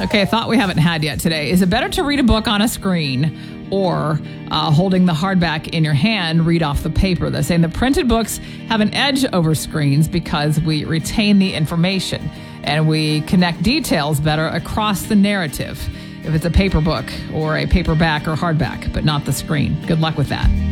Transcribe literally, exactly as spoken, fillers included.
Okay, a thought we haven't had yet today. Is it better to read a book on a screen or uh, holding the hardback in your hand, read off the paper? They're saying the printed books have an edge over screens because we retain the information and we connect details better across the narrative if it's a paper book or a paperback or hardback, but not the screen. Good luck with that.